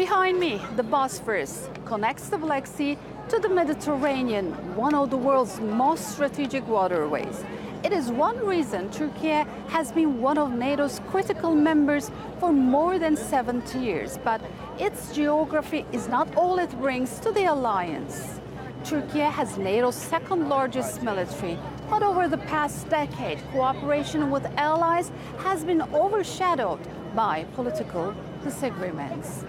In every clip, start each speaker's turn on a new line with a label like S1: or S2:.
S1: Behind me, the Bosphorus connects the Black Sea to the Mediterranean, one of the world's most strategic waterways. It is one reason Turkey has been one of NATO's critical members for more than 70 years. But its geography is not all it brings to the alliance. Turkey has NATO's second largest military, but over the past decade, cooperation with allies has been overshadowed by political disagreements.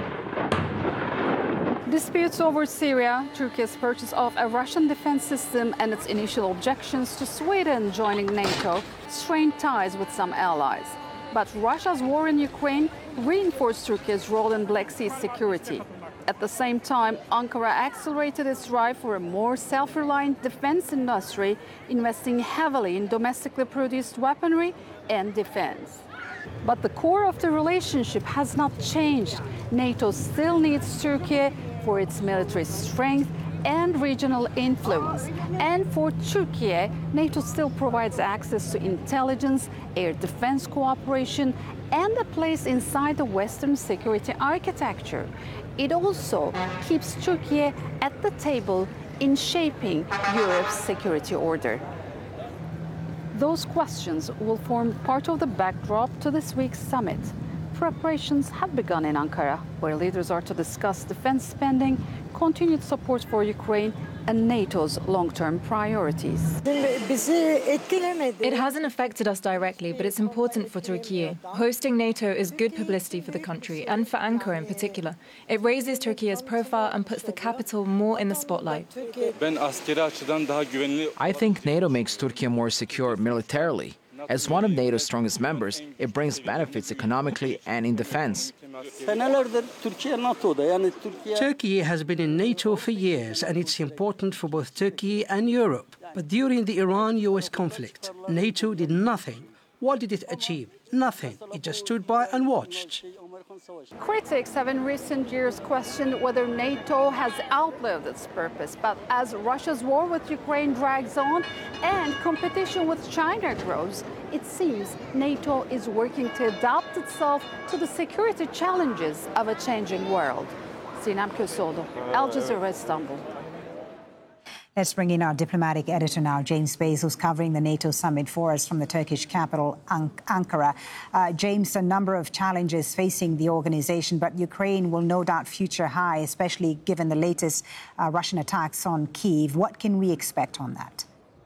S1: Disputes over Syria, Turkey's purchase of a Russian defense system and its initial objections to Sweden joining NATO strained ties with some allies. But Russia's war in Ukraine reinforced Turkey's role in Black Sea security. At the same time, Ankara accelerated its drive for a more self-reliant defense industry, investing heavily in domestically produced weaponry and defense. But the core of the relationship has not changed. NATO still needs Turkey for its military strength and regional influence. And for Turkey, NATO still provides access to intelligence, air defense cooperation, and a place inside the Western security architecture. It also keeps Turkey at the table in shaping Europe's security order. Those questions will form part of the backdrop to this week's summit. Preparations have begun in Ankara, where leaders are to discuss defense spending, continued support for Ukraine, and NATO's long-term priorities.
S2: It hasn't affected us directly, but it's important for Turkey. Hosting NATO is good publicity for the country, and for Ankara in particular. It raises Turkey's profile and puts the capital more in the spotlight.
S3: I think NATO makes Turkey more secure militarily. As one of NATO's strongest members, it brings benefits economically and in defense.
S4: Turkey has been in NATO for years, and it's important for both Turkey and Europe. But during the Iran-US conflict, NATO did nothing. What did it achieve? Nothing. It just stood by and watched.
S1: Critics have in recent years questioned whether NATO has outlived its purpose. But as Russia's war with Ukraine drags on and competition with China grows, it seems NATO is working to adapt itself to the security challenges of a changing world. Sinem Köseoğlu, Al Jazeera, Istanbul.
S5: Let's bring in our diplomatic editor now, James Bays, who's covering the NATO summit for us from the Turkish capital, Ankara. James, a number of challenges facing the organization, but Ukraine will no doubt feature high, especially given the latest Russian attacks on Kyiv. What can we expect on that?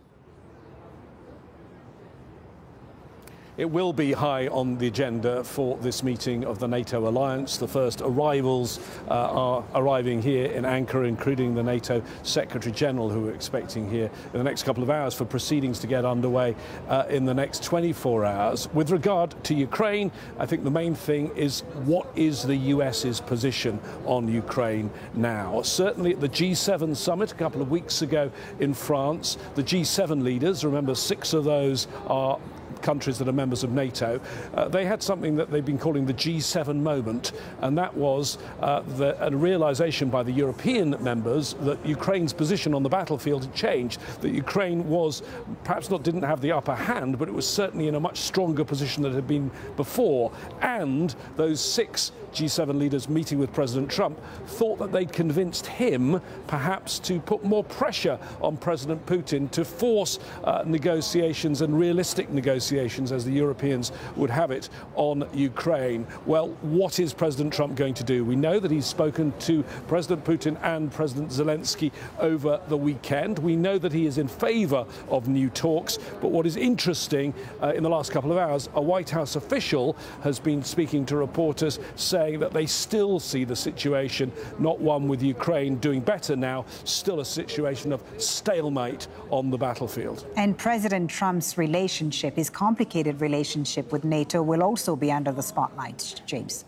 S6: It will be high on the agenda for this meeting of the NATO alliance. The first arrivals are arriving here in Ankara, including the NATO Secretary General, who we're expecting here in the next couple of hours for proceedings to get underway in the next 24 hours. With regard to Ukraine, I think the main thing is what is the US's position on Ukraine now? Certainly at the G7 summit a couple of weeks ago in France, the G7 leaders, remember 6 of those are countries that are members of NATO, they had something that they've been calling the G7 moment, and that was a realization by the European members that Ukraine's position on the battlefield had changed, that Ukraine was perhaps didn't have the upper hand, but it was certainly in a much stronger position than it had been before. And those 6 G7 leaders meeting with President Trump thought that they'd convinced him perhaps to put more pressure on President Putin to force negotiations and realistic negotiations, as the Europeans would have it, on Ukraine. Well, what is President Trump going to do? We know that he's spoken to President Putin and President Zelensky over the weekend. We know that he is in favor of new talks. But what is interesting, in the last couple of hours, a White House official has been speaking to reporters saying that they still see the situation, not one with Ukraine doing better now, still a situation of stalemate on the battlefield.
S5: And President Trump's relationship, his complicated relationship with NATO, will also be under the spotlight, James.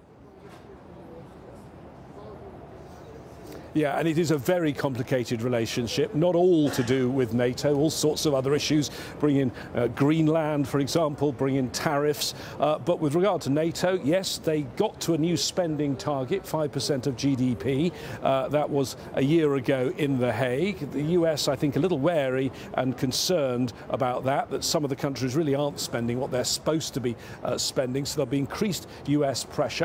S6: Yeah, and it is a very complicated relationship, not all to do with NATO, all sorts of other issues, bring in Greenland, for example, bring in tariffs. But with regard to NATO, yes, they got to a new spending target, 5% of GDP. That was a year ago in The Hague. The US, I think, a little wary and concerned about that some of the countries really aren't spending what they're supposed to be spending, so there'll be increased US pressure.